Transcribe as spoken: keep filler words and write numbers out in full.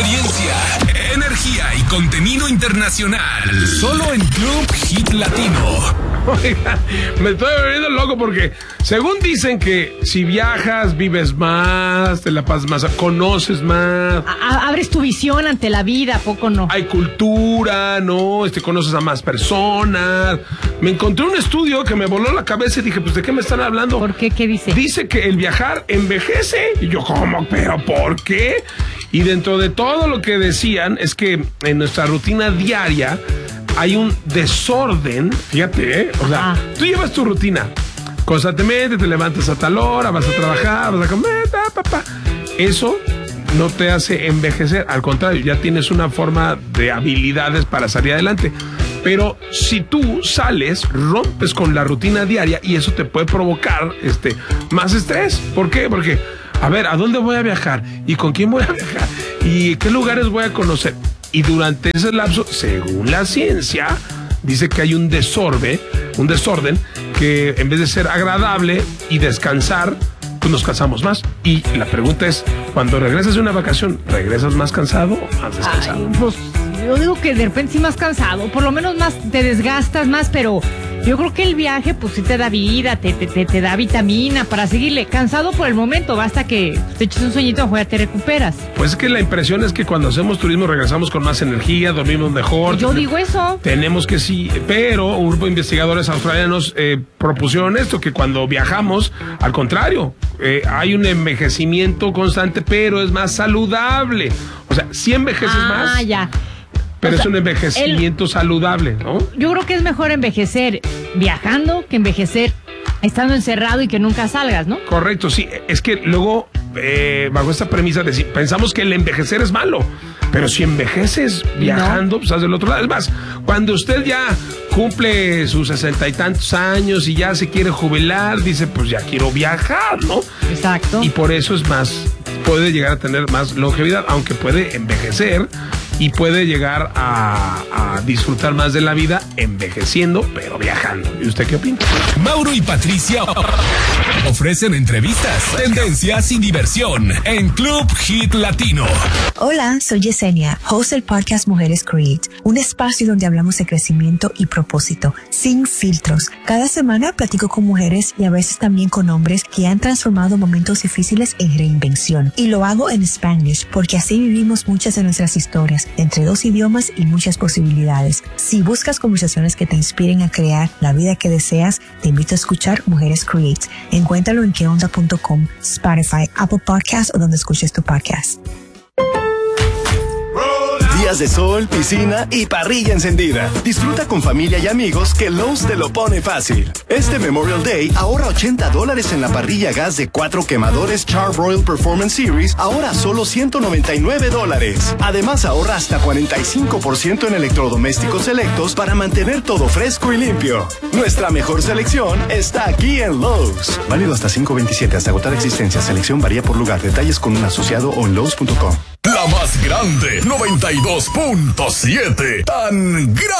experiencia, energía y contenido internacional. Solo en Club Hit Latino. Oiga, me estoy volviendo loco porque según dicen que si viajas, vives más, te la pasas más, conoces más. A- abres tu visión ante la vida, ¿a poco no? Hay cultura, ¿no? Este, conoces a más personas. Me encontré un estudio que me voló la cabeza y dije, pues, ¿de qué me están hablando? ¿Por qué? ¿Qué dice? Dice que el viajar envejece. Y yo, ¿cómo? ¿Pero por qué? Y dentro de todo lo que decían es que en nuestra rutina diaria hay un desorden, fíjate, ¿eh? O sea, Ajá. tú llevas tu rutina, constantemente te levantas a tal hora, vas a trabajar, vas a comer, ta, pa, pa. Eso no te hace envejecer, al contrario, ya tienes una forma de habilidades para salir adelante. Pero si tú sales, rompes con la rutina diaria y eso te puede provocar este, más estrés. ¿Por qué? Porque, a ver, ¿a dónde voy a viajar? ¿Y con quién voy a viajar? ¿Y qué lugares voy a conocer? Y durante ese lapso, según la ciencia, dice que hay un desorden, un desorden que en vez de ser agradable y descansar, pues nos cansamos más. Y la pregunta es, cuando regresas de una vacación, ¿regresas más cansado o más descansado? Ay, pues yo digo que de repente sí más cansado, por lo menos más te desgastas más, pero yo creo que el viaje pues sí te da vida, te, te, te, te da vitamina para seguirle. Cansado por el momento, basta que te eches un sueñito, ya te recuperas. Pues es que la impresión es que cuando hacemos turismo regresamos con más energía, dormimos mejor. Yo digo eso. Tenemos que sí, pero un grupo de investigadores australianos eh, propusieron esto, que cuando viajamos, al contrario, eh, hay un envejecimiento constante, pero es más saludable. O sea, sí envejeces ah, más. Ah, ya. Pero o es sea, un envejecimiento el, saludable, ¿no? Yo creo que es mejor envejecer viajando que envejecer estando encerrado y que nunca salgas, ¿no? Correcto, sí. Es que luego, eh, bajo esta premisa, de, pensamos que el envejecer es malo. Pero si envejeces viajando, no. Pues haz del otro lado. Es más, cuando usted ya cumple sus sesenta y tantos años y ya se quiere jubilar, dice, pues ya quiero viajar, ¿no? Exacto. Y por eso es más, puede llegar a tener más longevidad, aunque puede envejecer y puede llegar a, a disfrutar más de la vida envejeciendo, pero viajando. ¿Y usted qué opina? Mauro y Patricia ofrecen entrevistas, tendencias y diversión en Club Hit Latino. Hola, soy Yesenia, host del podcast Mujeres Create, un espacio donde hablamos de crecimiento y propósito, sin filtros. Cada semana platico con mujeres y a veces también con hombres que han transformado momentos difíciles en reinvención. Y lo hago en Spanglish porque así vivimos muchas de nuestras historias, entre dos idiomas y muchas posibilidades. Si buscas conversaciones que te inspiren a crear la vida que deseas, te invito a escuchar Mujeres Create. Encuéntralo en que onda punto com, Spotify, Apple Podcasts o donde escuches tu podcast. Días de sol, piscina y parrilla encendida. Disfruta con familia y amigos que Lowe's te lo pone fácil. Este Memorial Day ahorra ochenta dólares en la parrilla a gas de cuatro quemadores Char-Broil Performance Series, ahora solo ciento noventa y nueve dólares. Además ahorra hasta cuarenta y cinco por ciento en electrodomésticos selectos para mantener todo fresco y limpio. Nuestra mejor selección está aquí en Lowe's. Válido hasta cinco veintisiete, hasta agotar existencia. Selección varía por lugar. Detalles con un asociado o en lowes punto com. La más grande, noventa y dos punto siete. Tan grande.